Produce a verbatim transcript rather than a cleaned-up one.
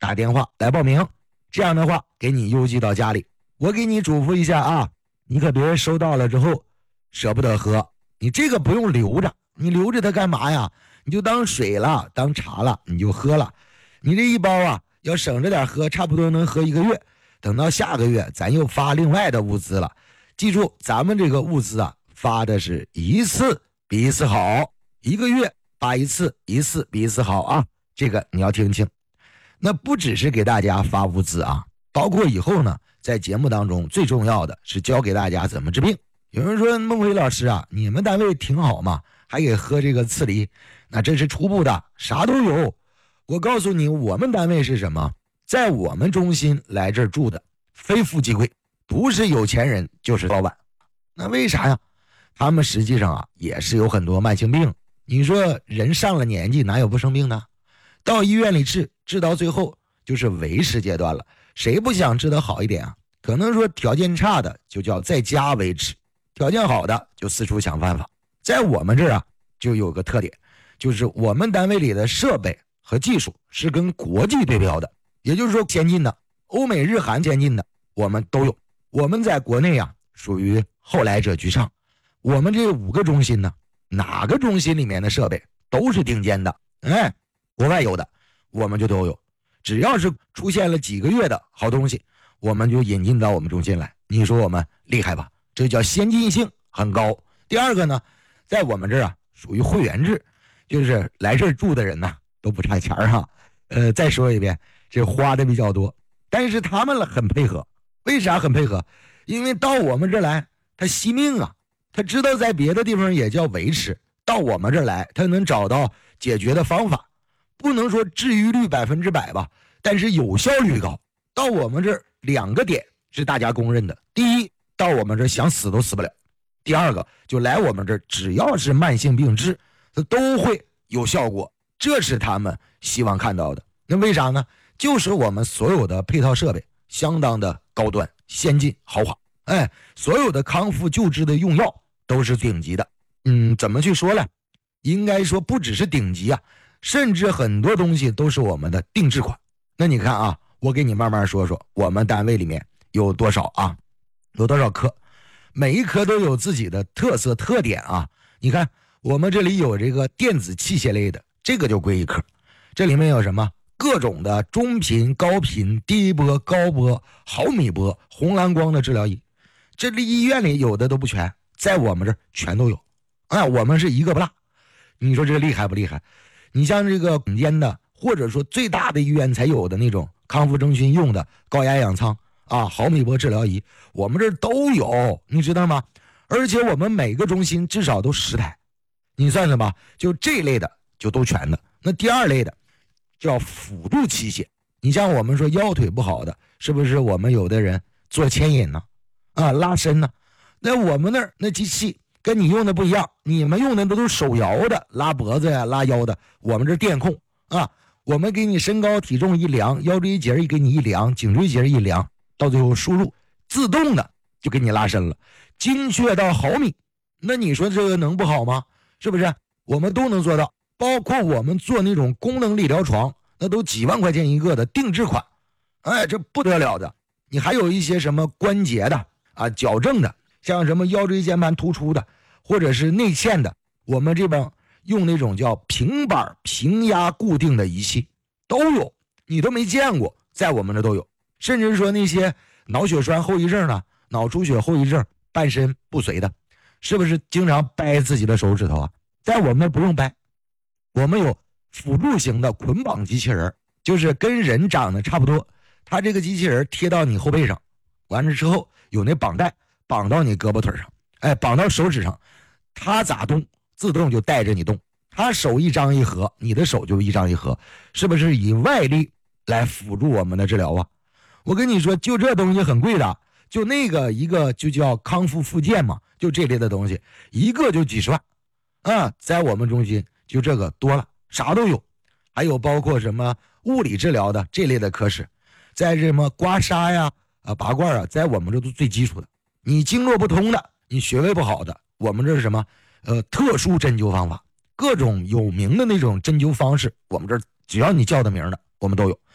打电话来报名，这样的话给你邮寄到家里。我给你嘱咐一下啊，你可别收到了之后舍不得喝，你这个不用留着，你留着它干嘛呀？你就当水了，当茶了，你就喝了。你这一包啊，要省着点喝，差不多能喝一个月。等到下个月，咱又发另外的物资了。记住，咱们这个物资啊，发的是一次比一次好，一个月发一次，一次比一次好啊。这个你要听清。那不只是给大家发物资啊，包括以后呢，在节目当中最重要的是教给大家怎么治病。有人说孟非老师啊，你们单位挺好嘛，还给喝这个刺梨，那这是初步的，啥都有。我告诉你，我们单位是什么？在我们中心来这儿住的非富即贵，不是有钱人就是老板。那为啥呀？他们实际上啊也是有很多慢性病。你说人上了年纪哪有不生病的？到医院里治，治到最后就是维持阶段了。谁不想治得好一点啊？可能说条件差的就叫在家维持，条件好的就四处想办法。在我们这儿啊就有个特点，就是我们单位里的设备和技术是跟国际对标的，也就是说先进的，欧美日韩先进的我们都有。我们在国内啊属于后来者居上，我们这五个中心呢，哪个中心里面的设备都是顶尖的，哎，国外有的我们就都有。只要是出现了几个月的好东西，我们就引进到我们中心来。你说我们厉害吧？这叫先进性很高。第二个呢，在我们这儿啊属于会员制，就是来这儿住的人呢都不差钱哈。呃，再说一遍，这花的比较多，但是他们很配合。为啥很配合？因为到我们这儿来他惜命啊，他知道在别的地方也叫维持，到我们这儿来他能找到解决的方法。不能说治愈率百分之百吧，但是有效率高。到我们这儿两个点是大家公认的：第一，到我们这儿想死都死不了；第二个，就来我们这儿只要是慢性病治，它都会有效果。这是他们希望看到的。那为啥呢？就是我们所有的配套设备相当的高端、先进、豪华。哎，所有的康复救治的用药都是顶级的。嗯，怎么去说呢？应该说不只是顶级啊。甚至很多东西都是我们的定制款。那你看啊，我给你慢慢说说我们单位里面有多少啊，有多少科，每一科都有自己的特色特点啊。你看我们这里有这个电子器械类的，这个就归一科。这里面有什么？各种的中频、高频、低波、高波、毫米波、红蓝光的治疗仪，这里医院里有的都不全，在我们这儿全都有。哎，我们是一个不落。你说这个厉害不厉害？你像这个顶尖的，或者说最大的医院才有的那种康复中心用的高压氧舱啊、毫米波治疗仪，我们这儿都有，你知道吗？而且我们每个中心至少都十台，你算算吧，就这类的就都全的。那第二类的叫辅助器械，你像我们说腰腿不好的，是不是我们有的人做牵引呢？啊，拉伸呢？那我们那儿那机器跟你用的不一样，你们用的都是手摇的，拉脖子呀、拉腰的，我们这电控啊，我们给你身高体重一量，腰椎节一给你一量，颈椎节一量，到最后输入自动的就给你拉伸了，精确到毫米。那你说这个能不好吗？是不是？我们都能做到，包括我们做那种功能理疗床，那都几万块钱一个的定制款，哎，这不得了的。你还有一些什么关节的啊，矫正的，像什么腰椎间盘突出的，或者是内嵌的，我们这边用那种叫平板平压固定的仪器都有，你都没见过，在我们这都有。甚至说那些脑血栓后遗症的、脑出血后遗症、半身不遂的，是不是经常掰自己的手指头啊？在我们不用掰，我们有辅助型的捆绑机器人，就是跟人长得差不多，它这个机器人贴到你后背上，完了之后有那绑带绑到你胳膊腿上，哎，绑到手指上，它咋动自动就带着你动，它手一张一合，你的手就一张一合，是不是以外力来辅助我们的治疗啊？我跟你说，就这东西很贵的，就那个一个就叫康复复健嘛，就这类的东西一个就几十万啊，在我们中心就这个多了，啥都有。还有包括什么物理治疗的这类的科室，在什么刮痧呀、啊拔罐啊，在我们这都最基础的。你经络不通的，你穴位不好的，我们这是什么？呃，特殊针灸方法，各种有名的那种针灸方式，我们这只要你叫的名的，我们都有。